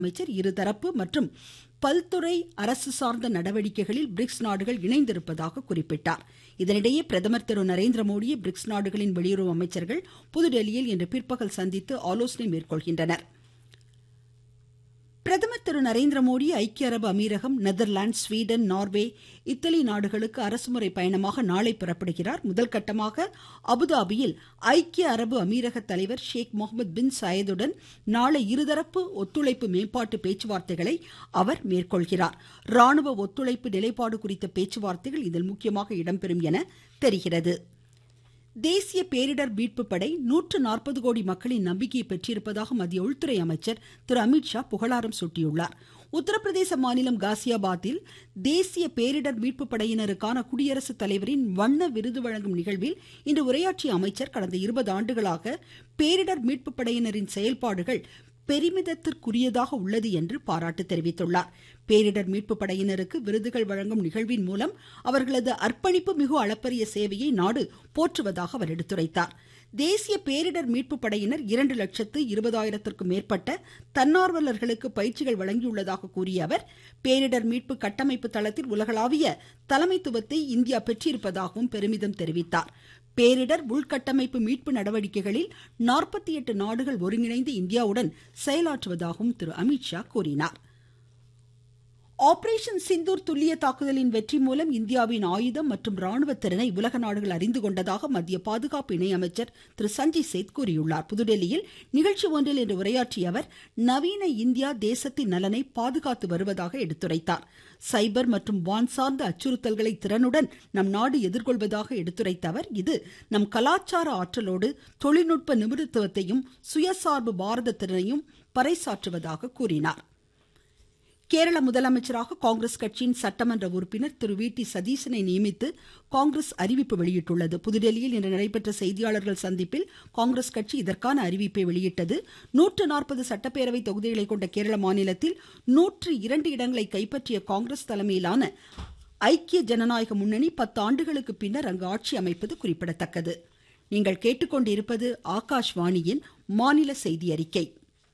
அமைச்சர் இருதரப்பு மற்றும் பல்துறை அரசு சார்ந்த நடவடிக்கைகளில் பிரிக்ஸ் நாடுகள் இணைந்திருப்பதாக குறிப்பிட்டார். இதனிடையே பிரதமர் திரு நரேந்திர மோடியை பிரிக்ஸ் நாடுகளின் வெளியுறவு அமைச்சர்கள் புதுதில்லியில் இன்று பிற்பகல் சந்தித்து ஆலோசனை மேற்கொள்கின்றனர். பிரதமர் திரு நரேந்திர மோடி ஐக்கிய அரபு அமீரகம், நெதர்லாந்து, ஸ்வீடன், நார்வே, இத்தாலி நாடுகளுக்கு அரசுமுறை பயணமாக நாளை புறப்படுகிறார். முதல் கட்டமாக அபுதாபியில் ஐக்கிய அரபு அமீரக தலைவர் ஷேக் முகமது பின் சயதுடன் நாளை இருதரப்பு ஒத்துழைப்பு மேம்பாட்டு பேச்சுவார்த்தைகளை அவர் மேற்கொள்கிறார். ராணுவ ஒத்துழைப்பு நிலைப்பாடு குறித்த பேச்சுவார்த்தைகள் இதில் முக்கியமாக இடம்பெறும் என தெரிகிறது. தேசிய பேரிடர் மீட்பு படை 140 கோடி மக்களின் நம்பிக்கையை பெற்றிருப்பதாக மத்திய உள்துறை அமைச்சர் திரு அமித்ஷா புகழாரம் சூட்டியுள்ளார். உத்தரப்பிரதேச மாநிலம் காசியாபாத்தில் தேசிய பேரிடர் மீட்பு படையினருக்கான குடியரசுத் தலைவரின் வண்ண விருது வழங்கும் நிகழ்வில் இன்று உரையாற்றிய அமைச்சர் கடந்த 20 ஆண்டுகளாக பேரிடர் மீட்பு படையினரின் செயல்பாடுகள் பெருமிதத்திற்குரியதாக உள்ளது என்று பாராட்டு தெரிவித்துள்ளார். பேரிடர் மீட்பு படையினருக்கு விருதுகள் வழங்கும் நிகழ்வின் மூலம் அவர்களது அர்ப்பணிப்பு மிகு அளப்பரிய சேவையை நாடு போற்றுவதாக அவர் எடுத்துரைத்தார். தேசிய பேரிடர் மீட்பு படையினர் 2,20,000க்கும் மேற்பட்ட தன்னார்வலர்களுக்கு பயிற்சிகள் வழங்கியுள்ளதாக கூறிய அவர் பேரிடர் மீட்பு கட்டமைப்பு தளத்தில் உலகளாவிய தலைமைத்துவத்தை இந்தியா பெற்றிருப்பதாகவும் பெருமிதம் தெரிவித்தார். பேரிடர் உள்கட்டமைப்பு மீட்பு நடவடிக்கைகளில் 48 நாடுகள் ஒருங்கிணைந்து இந்தியாவுடன் செயலாற்றுவதாகவும் திரு அமித்ஷா கூறினார். ஆபரேஷன் சிந்தூர் துல்லிய தாக்குதலின் வெற்றி மூலம் இந்தியாவின் ஆயுதம் மற்றும் ராணுவ திறனை உலக நாடுகள் அறிந்து கொண்டதாக மத்திய பாதுகாப்பு இணையமைச்சர் திரு சஞ்சய் சேத் கூறியுள்ளார். புதுதில்லியில் நிகழ்ச்சி ஒன்றில் இன்று உரையாற்றிய அவர் நவீன இந்தியா தேசத்தின் நலனை பாதுகாத்து வருவதாக எடுத்துரைத்தார். சைபர் மற்றும் வான் சார்ந்த அச்சுறுத்தல்களை திறனுடன் நம் நாடு எதிர்கொள்வதாக எடுத்துரைத்த அவர் இது நம் கலாச்சார ஆற்றலோடு தொழில்நுட்ப நிபுணத்துவத்தையும் சுயசார்பு பாரத திறனையும் பறைசாற்றுவதாக கூறினார். கேரள முதலமைச்சராக காங்கிரஸ் கட்சியின் சட்டமன்ற உறுப்பினர் திரு வி டி சதீசனை நியமித்து காங்கிரஸ் அறிவிப்பு வெளியிட்டுள்ளது. புதுதில்லியில் இன்று நடைபெற்ற செய்தியாளர்கள் சந்திப்பில் காங்கிரஸ் கட்சி இதற்கான அறிவிப்பை வெளியிட்டது. 140 சட்டப்பேரவை தொகுதிகளை கொண்ட கேரள மாநிலத்தில் 102 இடங்களை கைப்பற்றிய காங்கிரஸ் தலைமையிலான ஐக்கிய ஜனநாயக முன்னணி 10 ஆண்டுகளுக்கு பின்னர் அங்கு ஆட்சி அமைப்பது குறிப்பிடத்தக்கது. நீங்கள் கேட்டுக்கொண்டிருப்பது ஆகாஷ்வாணியின் மாநில செய்தி அறிக்கை.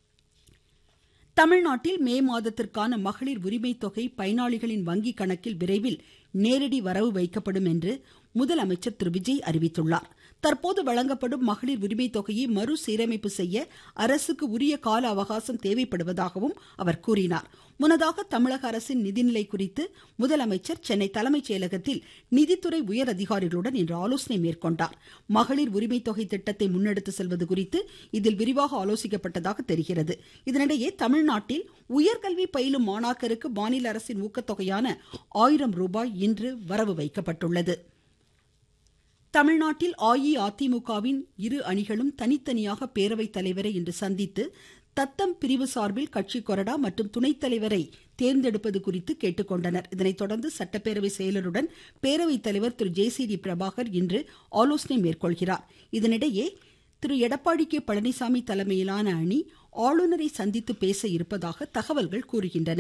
தமிழ்நாட்டில் மே மாதத்திற்கான மகளிர் உரிமை தொகை பயனாளிகளின் வங்கி கணக்கில் விரைவில் நேரடி வரவு வைக்கப்படும் என்று முதலமைச்சர் திரு விஜய் அறிவித்துள்ளார். தற்போது வழங்கப்படும் மகளிர் உரிமை தொகையை மறுசீரமைப்பு செய்ய அரசுக்கு உரிய கால அவகாசம் தேவைப்படுவதாகவும் அவர் கூறினார். முன்னதாக தமிழக அரசின் நிதிநிலை குறித்து முதலமைச்சர் சென்னை தலைமைச் செயலகத்தில் நிதித்துறை உயர் அதிகாரிகளுடன் இன்று ஆலோசனை மேற்கொண்டார். மகளிர் உரிமை தொகை திட்டத்தை முன்னெடுத்து செல்வது குறித்து இதில் விரிவாக ஆலோசிக்கப்பட்டதாக தெரிகிறது. இதனிடையே தமிழ்நாட்டில் உயர்கல்வி பயிலும் மாணாக்கருக்கு மாநில அரசின் ஊக்கத்தொகையான 1000 ரூபாய் இன்று வரவு வைக்கப்பட்டுள்ளது. தமிழ்நாட்டில் அஇஅதிமுகவின் இரு அணிகளும் தனித்தனியாக பேரவைத் தலைவரை இன்று சந்தித்து தத்தம் பிரிவு சார்பில் கட்சி கொறடா மற்றும் துணைத் தலைவரை தேர்ந்தெடுப்பது குறித்து கேட்டுக்கொண்டனர். இதனைத் தொடர்ந்து சட்டப்பேரவை செயலருடன் பேரவைத் தலைவர் திரு ஜே.சி.டி. பிரபாகர் இன்று ஆலோசனை மேற்கொள்கிறார். இதனிடையே திரு எடப்பாடி கே பழனிசாமி தலைமையிலான அணி ஆளுநரை சந்தித்து பேச இருப்பதாக தகவல்கள் கூறுகின்றன.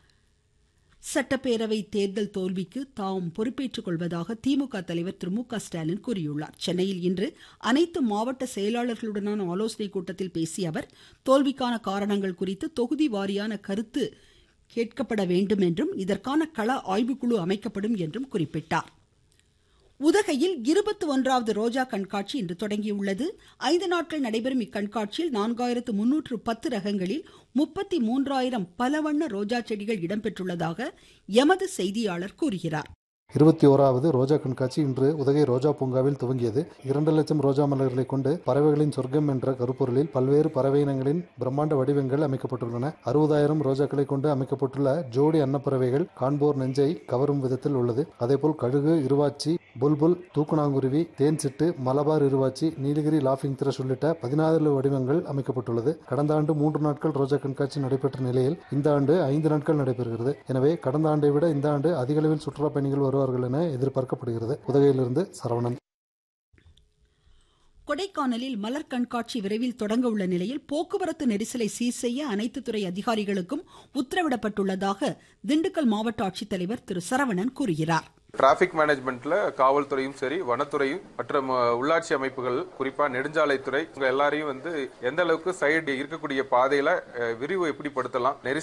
சட்டப்பேரவை தேர்தல் தோல்விக்கு தாம் பொறுப்பேற்றுக் கொள்வதாக திமுக தலைவர் திரு மு.க. ஸ்டாலின் கூறியுள்ளார். சென்னையில் இன்று அனைத்து மாவட்ட செயலாளர்களுடனான ஆலோசனைக் கூட்டத்தில் பேசிய அவர் தோல்விக்கான காரணங்கள் குறித்து தொகுதி வாரியான கருத்து கேட்கப்பட வேண்டும் என்றும் இதற்கான கள ஆய்வுக்குழு அமைக்கப்படும் என்றும் குறிப்பிட்டார். உதகையில் 21வது ரோஜா கண்காட்சி இன்று தொடங்கியுள்ளது. 5 நாட்கள் நடைபெறும் இக்கண்காட்சியில் 4310 ரகங்களில் 33000 பலவண்ண ரோஜா செடிகள் இடம்பெற்றுள்ளதாக எமது செய்தியாளர் கூறுகிறார். 21வது ரோஜா கண்காட்சி இன்று உதகை ரோஜா பூங்காவில் துவங்கியது. 2 லட்சம் ரோஜா மலர்களை கொண்டு பறவைகளின் சொர்க்கம் என்ற கருப்பொருளில் பல்வேறு பறவை இனங்களின் பிரம்மாண்ட வடிவங்கள் அமைக்கப்பட்டுள்ளன. 60,000 ரோஜாக்களை கொண்டு அமைக்கப்பட்டுள்ள ஜோடி அன்னப்பறவைகள் காண்போர் நெஞ்சை கவரும் விதத்தில் உள்ளது. அதேபோல் கழுகு, இருவாச்சி, புல்புல், தூக்குநாங்குருவி, தேன் சிட்டு, மலபார் இருவாச்சி, நீலகிரி லாஃபிங் த்ரஷ் உள்ளிட்ட 16 வடிவங்கள் அமைக்கப்பட்டுள்ளது. கடந்த ஆண்டு 3 நாட்கள் ரோஜா கண்காட்சி நடைபெற்ற நிலையில் இந்த ஆண்டு 5 நாட்கள் நடைபெறுகிறது. எனவே கடந்த ஆண்டை விட இந்த ஆண்டு அதிக அளவில் சுற்றுலா பயணிகள் வருவார்கள் என எதிர்பார்க்கப்படுகிறது. உதகையிலிருந்து சரவணன். கொடைக்கானலில் மலர் கண்காட்சி விரைவில் தொடங்க உள்ள நிலையில் போக்குவரத்து நெரிசலை சீர் செய்ய அனைத்து துறை அதிகாரிகளுக்கும் உத்தரவிடப்பட்டுள்ளதாக திண்டுக்கல் மாவட்ட ஆட்சித்தலைவர் திரு சரவணன் கூறுகிறார். டிராபிக் மேனேஜ்மெண்ட்ல காவல்துறையும் சரி, வனத்துறையும் மற்றும் உள்ளாட்சி அமைப்புகள், குறிப்பா நெடுஞ்சாலைத்துறை எல்லாரையும் எந்த அளவுக்கு சைடு இருக்கக்கூடிய பாதையில விரிவு எப்படி படுத்தலாம்,